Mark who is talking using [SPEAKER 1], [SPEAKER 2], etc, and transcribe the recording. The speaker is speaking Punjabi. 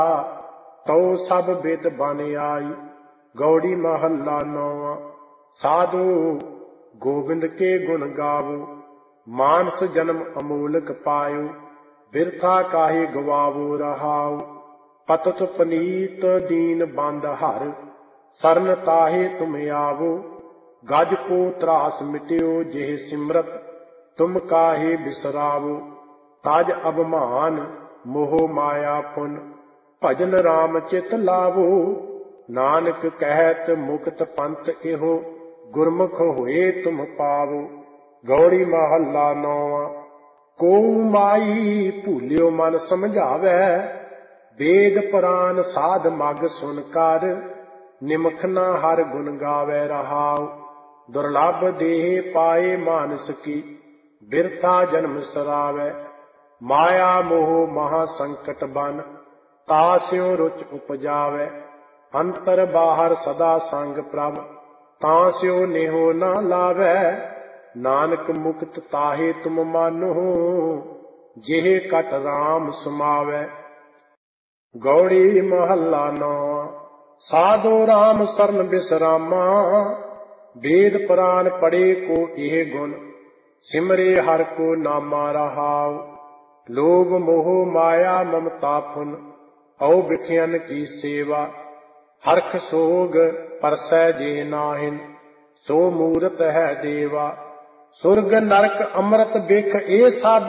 [SPEAKER 1] ਤਉ ਸਭ ਬਿਦ ਬਨ ਆਈ। ਗੌੜੀ ਮਹੱਲਾ ਨੌਵਾਂ। ਸਾਧੂ ਗੋਬਿੰਦ ਕੇ ਗੁਣ ਗਾਵੋ, ਮਾਨਸ ਜਨਮ ਅਮੋਲਕ ਪਾਇਓ। ਬਿਰਥਾ ਕਾਹੇ ਗਵਾਵੋ ਰਹਾਉ, ਪਤਤ ਪਨੀਤ ਦੀਨ ਬੰਦ ਹਰ। ਸਰਨ ਤਾਹੇ ਤੁਮ ਆਵੋ, ਗਜ ਕੋ ਤਰਾਸ ਮਿਟਿਓ। ਜਿਹ ਸਿਮਰਤ ਤੁਮ ਕਾਹੇ ਬਿਸਰਾਵੋ, ਤਜ ਅਭਮਾਨ ਮੋਹ ਮਾਇਆ ਪੁਨ। ਭਜਨ ਰਾਮ ਚਿਤ ਲਾਵੋ, ਨਾਨਕ ਕਹਿਤ ਮੁਕਤ ਪੰਥ ਇਹੋ। ਗੁਰਮੁਖ ਹੋਏ ਤੁਮ ਪਾਵੋ। ਗੌੜੀ ਮਹੱਲਾ ਨੌਵਾਂ। ਕੋ ਮਾਈ ਭੂਲਿਓ ਮਨ ਸਮਝਾਵੈ, ਵੇਦ ਪੁਰਾਨ ਸਾਧ ਮਗ ਸੁਨ ਕਰ। ਨਿਮਖ ਨਾ ਹਰ ਗੁਣ ਗਾਵੈ ਰਹਾਉ, ਦੁਰਲਭ ਦੇਹ ਪਾਏ ਮਾਨਸ ਕੀ। ਬਿਰਥਾ ਜਨਮ ਸਰਾਵੈ, ਮਾਇਆ ਮੋਹ ਮਹਾ ਸੰਕਟ ਬਨ। ਤਾਸਿਉ ਰੁਚ ਉਪਜਾਵੈ, ਅੰਤਰ ਬਾਹਰ ਸਦਾ ਸੰਗ ਪ੍ਰਭ। ਤਾਸਿਉ ਨੇਹੋ ਨਾ ਲਾਵੈ, ਨਾਨਕ ਮੁਕਤ ਤਾਹੇ ਤੁਮ ਮਾਨੋ। ਜਿਹ ਕਟ ਰਾਮ ਸਮਾਵੈ। ਗੌੜੀ ਮਹੱਲਾ ਨੌਵਾਂ। ਸਾਧੋ ਰਾਮ ਸਰਨ ਬਿਸਰਾਮਾ, ਵੇਦ ਪੁਰਾਨ ਪੜੇ ਕੋ ਇਹ ਗੁਣ। ਸਿਮਰੇ ਹਰਿ ਕੋ ਨਾਮਾ ਰਹਾਉ, ਲੋਭ ਮੋਹ ਮਾਇਆ ਮਮਤਾ ਫੁਨ। ਔ ਬਿਖਿਅਨ ਕੀ ਸੇਵਾ, ਹਰਖ ਸੋਗ ਪਰਸੈ ਜੇ ਨਾਹਿਨ। ਸੋ ਮੂਰਤ ਹੈ ਦੇਵਾ, ਸੁਰਗ ਨਰਕ ਅੰਮ੍ਰਿਤ ਬਿਖ ਇਹ ਸਭ।